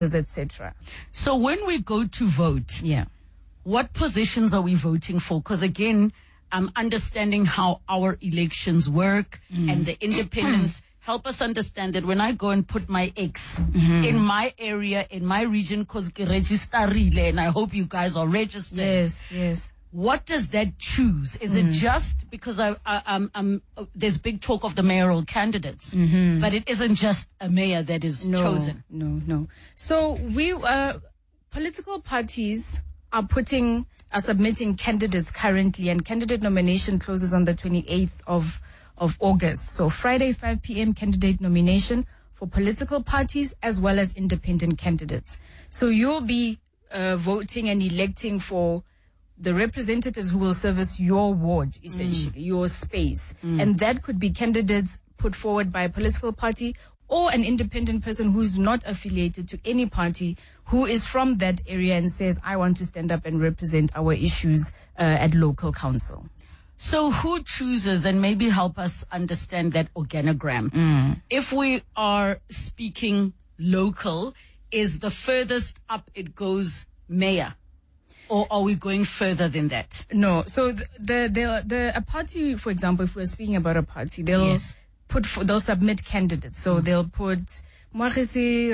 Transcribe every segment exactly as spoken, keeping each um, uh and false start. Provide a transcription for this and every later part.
et cetera. So when we go to vote, yeah, what positions are we voting for? Because again, I'm understanding how our elections work mm. and the independents help us understand that when I go and put my X mm-hmm. in my area, in my region, because register and I hope you guys are registered. Yes, yes. What does that choose? Is mm. it just because I, I, I'm, I'm, uh, there's big talk of the mayoral candidates, mm-hmm. but it isn't just a mayor that is no, chosen. No, no. So we, uh, political parties are putting, are submitting candidates currently, and candidate nomination closes on the twenty-eighth of, of August. So Friday, five p.m. candidate nomination for political parties as well as independent candidates. So you'll be, uh, voting and electing for the representatives who will service your ward, essentially, mm. your space. Mm. And that could be candidates put forward by a political party or an independent person who's not affiliated to any party, who is from that area and says, I want to stand up and represent our issues uh, at local council. So who chooses, and maybe help us understand that organogram? Mm. If we are speaking local, is the furthest up it goes mayor? Or are we going further than that? No. So the the the, the a party, for example, if we're speaking about a party, they'll yes. put they'll submit candidates. So mm. they'll put Mwagisi,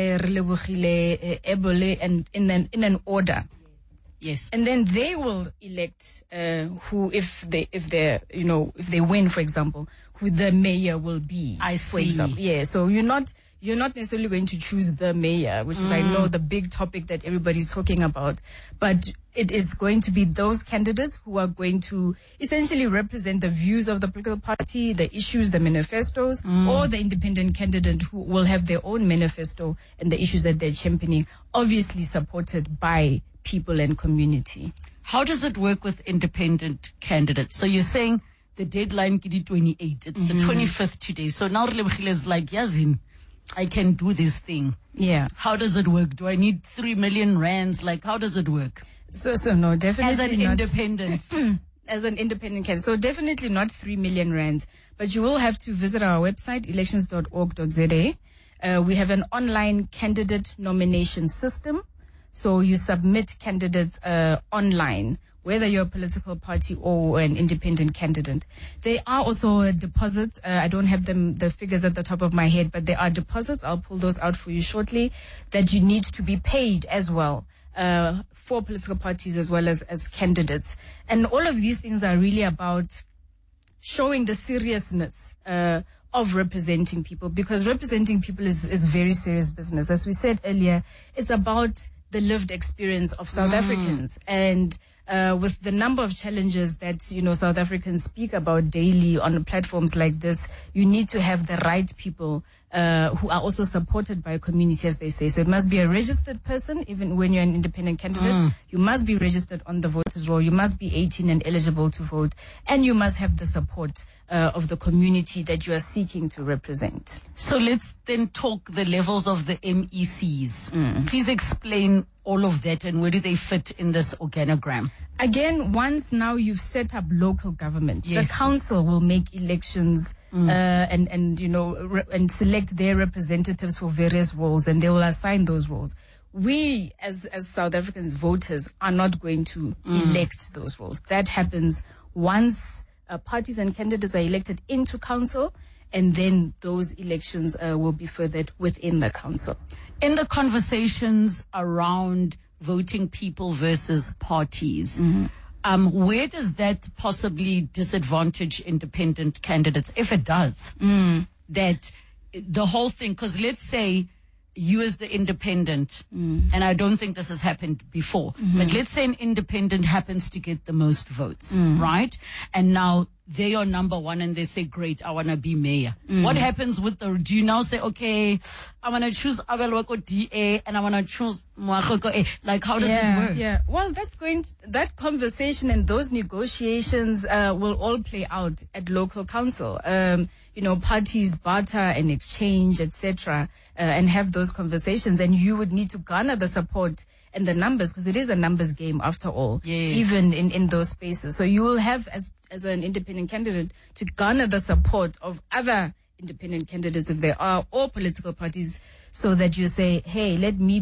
Relebogile, Ebole, and in an in an order. Yes. And then they will elect uh, who, if they if they you know if they win, for example, who the mayor will be. I for see. Example. Yeah. So you're not. You're not necessarily going to choose the mayor, which is, mm. I know, the big topic that everybody's talking about. But it is going to be those candidates who are going to essentially represent the views of the political party, the issues, the manifestos, mm. or the independent candidate who will have their own manifesto and the issues that they're championing, obviously supported by people and community. How does it work with independent candidates? So you're saying the deadline is the twenty-eighth. It's mm-hmm. the twenty-fifth today. So now Relebogile is like, Yazin, I can do this thing. Yeah. How does it work? Do I need three million rands? Like, how does it work? So, so no, definitely As an not. independent. As an independent candidate. So definitely not three million rands. But you will have to visit our website, elections dot org dot z a. Uh, we have an online candidate nomination system. So you submit candidates, uh, online, whether you're a political party or an independent candidate. There are also uh, deposits. Uh, I don't have them, the figures at the top of my head, but there are deposits. I'll pull those out for you shortly, that you need to be paid as well, uh, for political parties as well as, as candidates. And all of these things are really about showing the seriousness, uh, of representing people, because representing people is, is very serious business. As we said earlier, it's about the lived experience of South mm. Africans. And Uh, with the number of challenges that, you know, South Africans speak about daily on platforms like this, you need to have the right people, uh, who are also supported by a community, as they say. So it must be a registered person, even when you're an independent candidate. Mm. You must be registered on the voters roll. You must be eighteen and eligible to vote. And you must have the support, uh, of the community that you are seeking to represent. So let's then talk the levels of the M E Cs. Mm. Please explain all of that, and where do they fit in this organogram? Again, once now you've set up local government, yes. the council will make elections mm. uh, and, and, you know, re- and select their representatives for various roles, and they will assign those roles. We, as, as South Africans voters, are not going to mm. elect those roles. That happens once uh, parties and candidates are elected into council, and then those elections uh, will be furthered within the council. In the conversations around voting people versus parties, mm-hmm. um, where does that possibly disadvantage independent candidates, if it does? Mm. That the whole thing, because let's say you as the independent, mm. and I don't think this has happened before, mm-hmm. but let's say an independent happens to get the most votes, mm. right? And now they are number one and they say, great, I want to be mayor. Mm. What happens with the, do you now say, okay, I want to choose Abel Wako D A and I want to choose Mwakoko A? Like, how does yeah, it work? Yeah, well, that's going to, that conversation and those negotiations uh, will all play out at local council. Um, you know, parties barter and exchange, et cetera, uh, and have those conversations. And you would need to garner the support and the numbers, because it is a numbers game after all, yes. even in, in those spaces. So you will have, as as an independent candidate, to garner the support of other independent candidates, if there are, or political parties, so that you say, hey, let me